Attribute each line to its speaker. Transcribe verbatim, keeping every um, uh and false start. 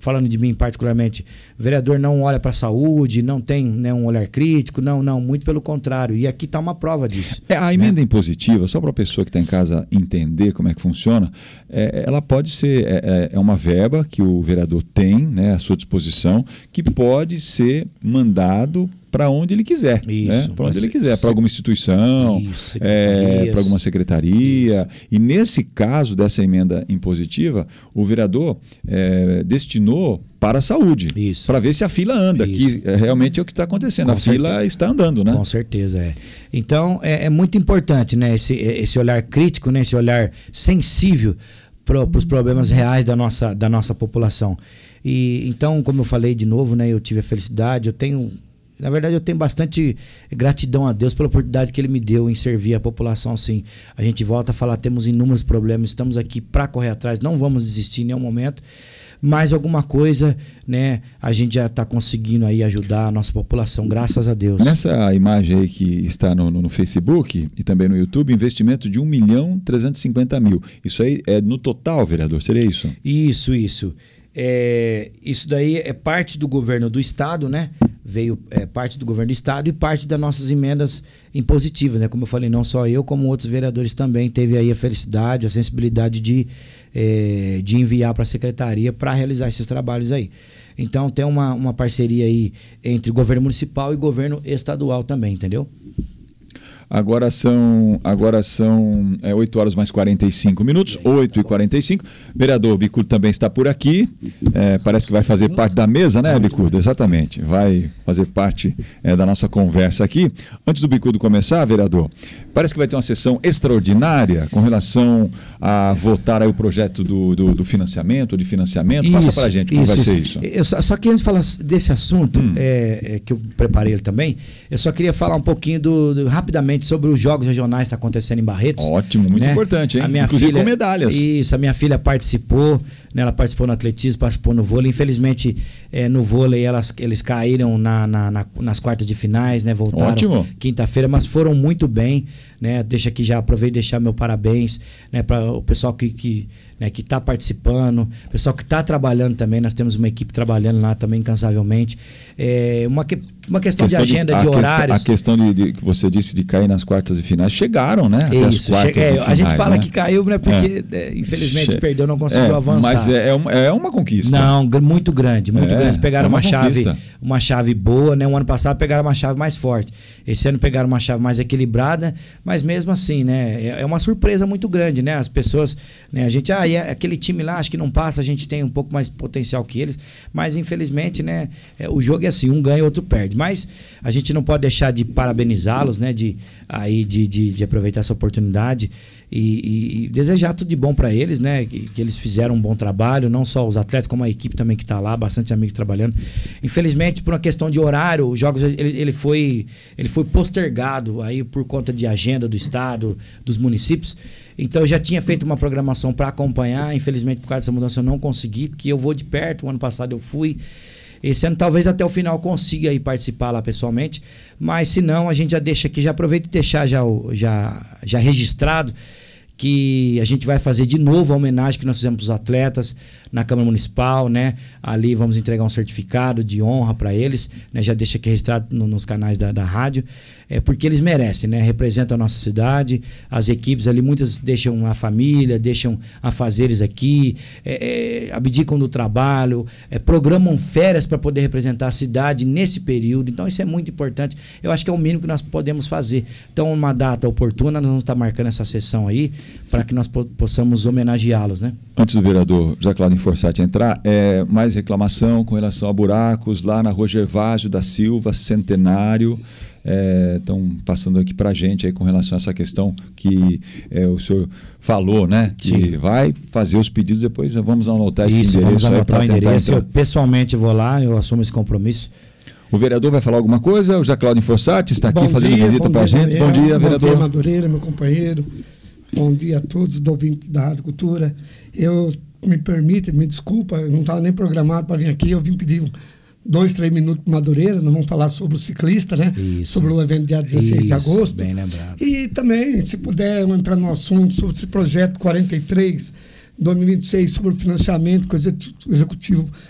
Speaker 1: falando de mim particularmente, o vereador não olha para a saúde, não tem, né, um olhar crítico, não, não, muito pelo contrário. E aqui está uma prova disso.
Speaker 2: É, a emenda, né, impositiva, só para a pessoa que está em casa entender como é que funciona, é, ela pode ser, é, é uma verba que o vereador tem, né, à sua disposição, que pode ser mandado para onde ele quiser, né? Para onde ele quiser, para alguma instituição, é, para alguma secretaria. Isso. E nesse caso dessa emenda impositiva, o vereador é, destinou para a saúde, para ver se a fila anda, isso, que é, realmente é o que está acontecendo. Com a certeza. Fila está andando, né?
Speaker 1: Com certeza, é. Então é, é muito importante, né, esse, esse olhar crítico, né, esse olhar sensível para os problemas reais da nossa, da nossa população. E então, como eu falei de novo, né, eu tive a felicidade, eu tenho... Na verdade, eu tenho bastante gratidão a Deus pela oportunidade que Ele me deu em servir a população assim. A gente volta a falar, temos inúmeros problemas, estamos aqui para correr atrás, não vamos desistir em nenhum momento, mas alguma coisa, né, a gente já está conseguindo aí ajudar a nossa população, graças a Deus.
Speaker 2: Nessa imagem aí que está no, no, no Facebook e também no YouTube, investimento de um milhão trezentos e cinquenta mil. Isso aí é no total, vereador, seria isso?
Speaker 1: Isso, isso. É, isso daí é parte do governo do estado, né? Veio é, parte do governo do estado e parte das nossas emendas impositivas, né? Como eu falei, não só eu, como outros vereadores também teve aí a felicidade, a sensibilidade de, é, de enviar para a secretaria para realizar esses trabalhos aí. Então tem uma, uma parceria aí entre governo municipal e governo estadual também, entendeu?
Speaker 2: Agora são, agora são é, oito horas mais quarenta e cinco minutos, oito e quarenta e cinco. Vereador Bicudo também está por aqui. É, parece que vai fazer parte da mesa, né, Bicudo? Exatamente. Vai fazer parte é, da nossa conversa aqui. Antes do Bicudo começar, vereador, parece que vai ter uma sessão extraordinária com relação a votar aí o projeto do, do, do financiamento, de financiamento. Isso, passa para a gente como isso, vai ser isso.
Speaker 1: Eu só, só que antes de falar desse assunto, hum. é, é, que eu preparei ele também, eu só queria falar um pouquinho do, do rapidamente sobre os jogos regionais que está acontecendo em Barretos.
Speaker 2: Ótimo, muito né? importante, hein? Inclusive filha, com medalhas.
Speaker 1: Isso, a minha filha participou, né? Ela participou no atletismo, participou no vôlei. Infelizmente, é, no vôlei elas, eles caíram na, na, na, nas quartas de finais, né? Voltaram quinta-feira, mas foram muito bem, né? Deixa aqui já, aproveito e deixar meu parabéns, né, para o pessoal que... que né, que está participando, pessoal que está trabalhando também, nós temos uma equipe trabalhando lá também incansavelmente. É uma, que, uma questão, questão de agenda, de, de horários.
Speaker 2: A questão de, de que você disse de cair nas quartas e finais, chegaram, né? Até
Speaker 1: Isso,
Speaker 2: as quartas
Speaker 1: chega, é,
Speaker 2: finais,
Speaker 1: a gente fala, né, que caiu, né, porque
Speaker 2: é.
Speaker 1: é, infelizmente che perdeu, não
Speaker 2: é,
Speaker 1: conseguiu avançar.
Speaker 2: Mas é, é, uma, é uma conquista.
Speaker 1: Não, muito grande, muito
Speaker 2: é,
Speaker 1: grande. Pegaram
Speaker 2: é uma,
Speaker 1: uma chave,
Speaker 2: conquista.
Speaker 1: uma chave boa, né? O ano passado pegaram uma chave mais forte. Esse ano pegaram uma chave mais equilibrada, mas mesmo assim, né? É, é uma surpresa muito grande, né? As pessoas, né? A gente, ah, e aquele time lá, acho que não passa, a gente tem um pouco mais potencial que eles, mas infelizmente, né, é, o jogo é assim, um ganha e outro perde, mas a gente não pode deixar de parabenizá-los, né, de, aí, de, de, de aproveitar essa oportunidade e, e, e desejar tudo de bom para eles, né, que, que eles fizeram um bom trabalho, não só os atletas, como a equipe também que está lá, bastante amigos trabalhando. Infelizmente, por uma questão de horário, os jogos, ele, ele, foi, ele foi postergado aí por conta de agenda do estado, dos municípios. Então eu já tinha feito uma programação para acompanhar, infelizmente por causa dessa mudança eu não consegui, porque eu vou de perto, o ano passado eu fui, esse ano talvez até o final consiga aí participar lá pessoalmente, mas se não a gente já deixa aqui, já aproveita e deixar já, já, já registrado que a gente vai fazer de novo a homenagem que nós fizemos para os atletas na Câmara Municipal, né? Ali vamos entregar um certificado de honra para eles, né? Já deixa aqui registrado no, nos canais da, da rádio, é porque eles merecem, né? Representam a nossa cidade, as equipes ali, muitas deixam a família, deixam afazeres aqui, é, é, abdicam do trabalho, é, programam férias para poder representar a cidade nesse período, então isso é muito importante, eu acho que é o mínimo que nós podemos fazer. Então uma data oportuna, nós vamos estar marcando essa sessão aí, para que nós po possamos homenageá-los, né? Antes
Speaker 2: do vereador José Cláudio Inforçati entrar, é, mais reclamação com relação a buracos lá na Rua Gervásio da Silva, Centenário. Estão é, passando aqui para a gente aí com relação a essa questão que é, o senhor falou, né? Que Sim. vai fazer os pedidos, depois vamos anotar esse
Speaker 1: Isso,
Speaker 2: endereço.
Speaker 1: Vamos anotar
Speaker 2: aí
Speaker 1: o endereço. Eu pessoalmente vou lá, eu assumo esse compromisso.
Speaker 2: O vereador vai falar alguma coisa? O José Cláudio Inforçati está aqui
Speaker 3: bom
Speaker 2: fazendo
Speaker 3: dia,
Speaker 2: visita para a gente.
Speaker 3: Bom dia,
Speaker 2: vereador.
Speaker 3: Bom dia, Madureira, meu companheiro. Bom dia a todos os ouvintes da Rádio Cultura. Eu, me permite, me desculpa, eu não estava nem programado para vir aqui, eu vim pedir dois, três minutos para Madureira, nós vamos falar sobre o ciclista, né? Isso. Sobre o evento dia dezesseis Isso, de agosto.
Speaker 1: Bem lembrado.
Speaker 3: E também, se puder entrar no assunto sobre esse projeto quarenta e três, dois mil e vinte e seis, sobre o financiamento que o Executivo